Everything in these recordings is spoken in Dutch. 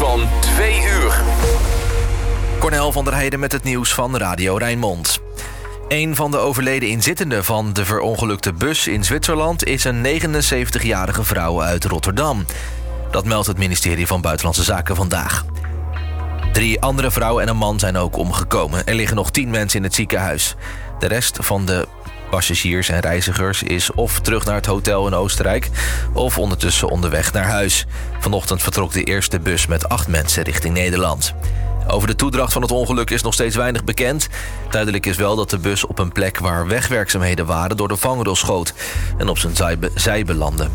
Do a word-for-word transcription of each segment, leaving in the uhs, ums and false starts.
van twee uur. Cornel van der Heijden met het nieuws van Radio Rijnmond. Een van de overleden inzittenden van de verongelukte bus in Zwitserland is een negenenzeventigjarige vrouw uit Rotterdam. Dat meldt het ministerie van Buitenlandse Zaken vandaag. Drie andere vrouwen en een man zijn ook omgekomen. Er liggen nog tien mensen in het ziekenhuis. De rest van de passagiers en reizigers is of terug naar het hotel in Oostenrijk of ondertussen onderweg naar huis. Vanochtend vertrok de eerste bus met acht mensen richting Nederland. Over de toedracht van het ongeluk is nog steeds weinig bekend. Duidelijk is wel dat de bus op een plek waar wegwerkzaamheden waren door de vangrail schoot en op zijn zij, be- zij belandde.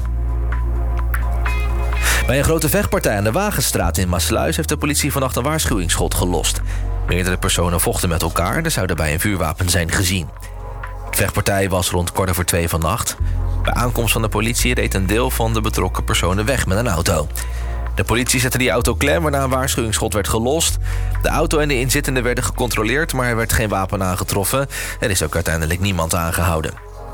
Bij een grote vechtpartij aan de Wagenstraat in Maassluis heeft de politie vannacht een waarschuwingsschot gelost. Meerdere personen vochten met elkaar en er zou daarbij een vuurwapen zijn gezien. De vechtpartij was rond kwart over twee vannacht. Bij aankomst van de politie reed een deel van de betrokken personen weg met een auto. De politie zette die auto klem, waarna een waarschuwingsschot werd gelost. De auto en de inzittenden werden gecontroleerd, maar er werd geen wapen aangetroffen. Er is ook uiteindelijk niemand aangehouden.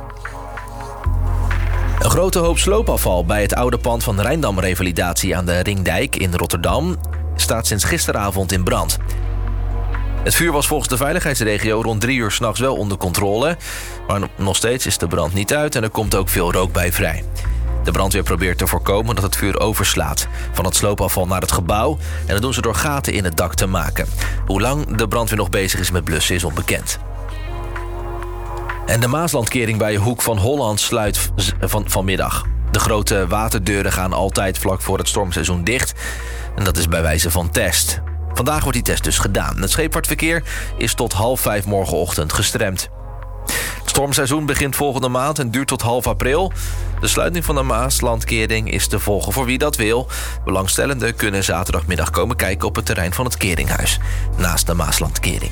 Een grote hoop sloopafval bij het oude pand van de Rijndam-revalidatie aan de Ringdijk in Rotterdam staat sinds gisteravond in brand. Het vuur was volgens de veiligheidsregio rond drie uur 's nachts wel onder controle, maar nog steeds is de brand niet uit en er komt ook veel rook bij vrij. De brandweer probeert te voorkomen dat het vuur overslaat van het sloopafval naar het gebouw en dat doen ze door gaten in het dak te maken. Hoe lang de brandweer nog bezig is met blussen is onbekend. En de Maaslandkering bij Hoek van Holland sluit van, vanmiddag. De grote waterdeuren gaan altijd vlak voor het stormseizoen dicht. En dat is bij wijze van test. Vandaag wordt die test dus gedaan. Het scheepvaartverkeer is tot half vijf morgenochtend gestremd. Het stormseizoen begint volgende maand en duurt tot half april. De sluiting van de Maaslandkering is te volgen voor wie dat wil. Belangstellenden kunnen zaterdagmiddag komen kijken op het terrein van het Keringhuis, naast de Maaslandkering.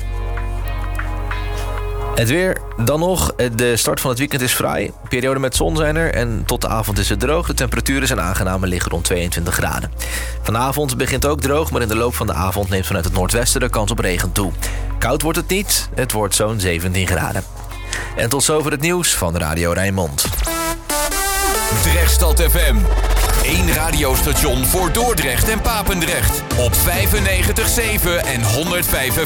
Het weer, dan nog. De start van het weekend is fraai. Periode met zon zijn er en tot de avond is het droog. De temperaturen zijn aangenaam en liggen rond tweeëntwintig graden. Vanavond begint ook droog, maar in de loop van de avond neemt vanuit het noordwesten de kans op regen toe. Koud wordt het niet, het wordt zo'n zeventien graden. En tot zover het nieuws van Radio Rijnmond. Drechtstad F M. Eén radiostation voor Dordrecht en Papendrecht. Op vijfennegentig komma zeven en honderdvijf